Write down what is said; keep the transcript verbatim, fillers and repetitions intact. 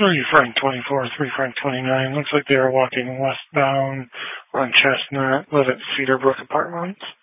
three Frank twenty-four, three Frank twenty-nine. Looks like they were walking westbound on Chestnut, live at Cedarbrook Apartments.